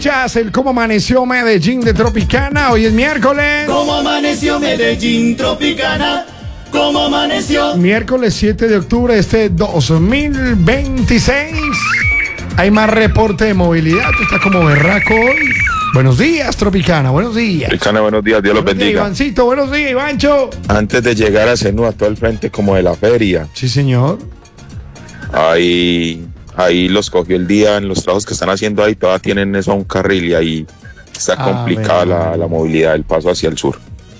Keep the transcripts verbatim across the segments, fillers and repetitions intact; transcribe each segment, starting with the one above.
Chas, el cómo amaneció Medellín de Tropicana. Hoy es miércoles. ¿Cómo amaneció Medellín Tropicana? ¿Cómo amaneció? Miércoles siete de octubre de este dos mil veintiséis. Hay más reporte de movilidad. Tú estás como berraco hoy. Buenos días, Tropicana. Buenos días. Tropicana, buenos días. Dios los Buenos días, bendiga. Ivancito, buenos días, Ivancho. Antes de llegar a Senúa, todo el frente como de la feria, Sí, señor. ahí, ahí los cogió el día en los trabajos que están haciendo ahí, todavía tienen eso a un carril y ahí está Ah, complicada bueno. la, la movilidad, el paso hacia el sur.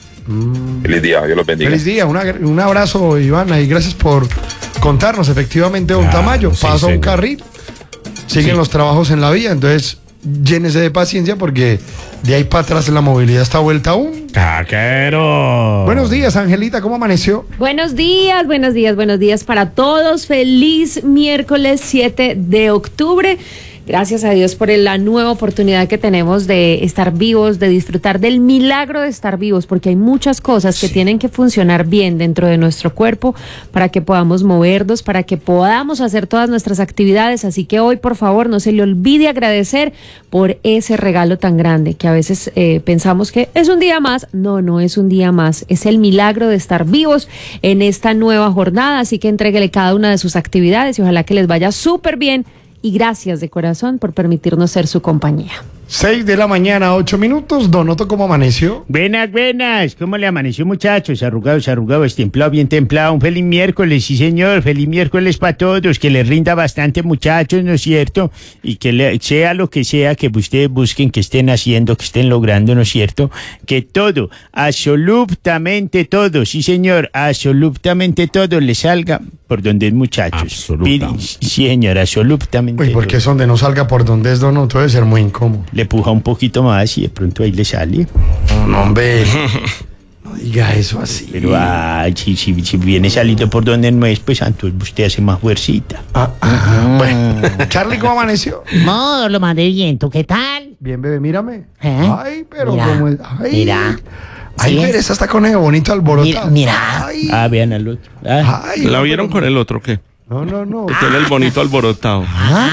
Mm. Feliz día, Dios los bendiga. Feliz día, una- un abrazo, Ivana, y gracias por contarnos. Efectivamente, don Claro, Tamayo, sí, pasa un señor. carril, siguen Sí. los trabajos en la vía, entonces llénese de paciencia porque de ahí para atrás la movilidad está vuelta aún. ¡Caquero! Buenos días, Angelita, ¿cómo amaneció? Buenos días, buenos días, buenos días para todos. Feliz miércoles siete de octubre. Gracias a Dios por la nueva oportunidad que tenemos de estar vivos, de disfrutar del milagro de estar vivos, porque hay muchas cosas que tienen que funcionar bien dentro de nuestro cuerpo para que podamos movernos, para que podamos hacer todas nuestras actividades. Así que hoy, por favor, no se le olvide agradecer por ese regalo tan grande que a veces eh, pensamos que es un día más. No, no es un día más. Es el milagro de estar vivos en esta nueva jornada. Así que entréguele cada una de sus actividades y ojalá que les vaya súper bien. Y gracias de corazón por permitirnos ser su compañía. Seis de la mañana, ocho minutos. Donoto, ¿cómo amaneció? Buenas, buenas. ¿Cómo le amaneció, muchachos? Arrugados, arrugados, templado, bien templado. Un feliz miércoles, sí, señor. Feliz miércoles para todos. Que les rinda bastante, muchachos, ¿no es cierto? Y que le- sea lo que sea que ustedes busquen, que estén haciendo, que estén logrando, ¿no es cierto? Que todo, absolutamente todo, sí, señor, absolutamente todo le salga por donde es, muchachos. Absolutamente. Sí, señor, absolutamente. Uy, porque todo. es donde no salga por donde es Donoto, debe ser muy incómodo. Le puja un poquito más y de pronto ahí le sale. No, no, hombre. No diga eso así. Pero ay, si, si, si viene salido por donde no es, pues entonces usted hace más fuercita. Ah, ah, bueno. Charlie, ¿cómo amaneció? No, lo mandé bien. ¿Tú qué tal? Bien, bebé, mírame. ¿Eh? Ay, pero Mira, cómo es. Ay, mira. Ay, ¿Sí mira, es? esa está con el bonito alborotado. Mira, mira. Ay, Ah, vean al otro. Ah, ay, ¿La no, vieron pero- con el otro qué? No, no, no. Tiene el bonito alborotado.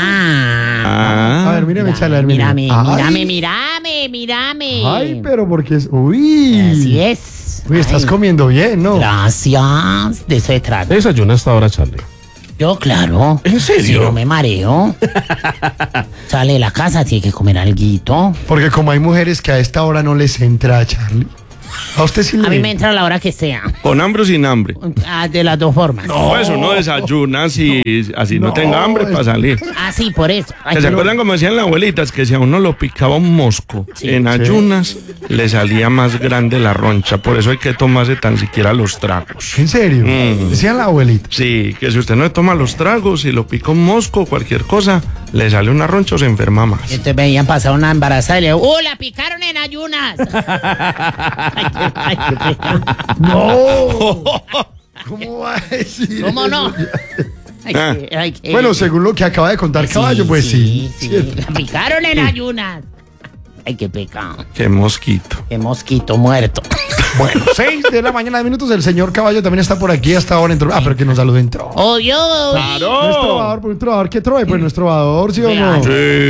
Ah. Ah. A ver, mírame, Charlie, a ver, Mírame, mírame. mírame, Ay, mírame, mírame. Ay, pero porque es. Uy. Así es. Uy, estás Ay, comiendo bien, ¿no? Gracias. De eso se trata. Desayuna hasta ahora, Charlie. Yo, claro. ¿En serio? Si no me mareo. Sale de la casa, tiene que comer alguito. Porque como hay mujeres que a esta hora no les entra, Charlie. A usted sí le. A mí me entra a la hora que sea. ¿Con hambre o sin hambre? Ah, de las dos formas. No, eso no desayuna así, así no, No, tenga hambre es- para salir. Ah, sí, por eso. Ay, ¿Que se pero- acuerdan como decían las abuelitas? Que si a uno lo picaba un mosco en ayunas, le salía más grande la roncha. Por eso hay que tomarse tan siquiera los tragos. ¿En serio? Mm. Decía la abuelita. Sí, que si usted no toma los tragos y lo pica un mosco o cualquier cosa, le sale una roncha o se enferma más. Entonces veían pasar una embarazada y le digo, ¡oh, la picaron en ayunas! Ay, qué- ay, qué pecado. ¡No! ¿Cómo va a decir? ¿Cómo eso? no? Ay, Ah. qué- ay, qué- Bueno, según lo que acaba de contar Sí, Caballo, pues sí. sí. Cierto. La picaron en ayunas. Ay, qué pecado. Qué mosquito. Qué mosquito muerto. Bueno, seis de la mañana de minutos. El señor Caballo también está por aquí hasta ahora. Entró. Ah, pero que nos saluden. ¡Oh, Dios! No es trovador, pues un trovador. ¿Qué trove? Pues no es trovador, ¿sí o no? Vean. Sí.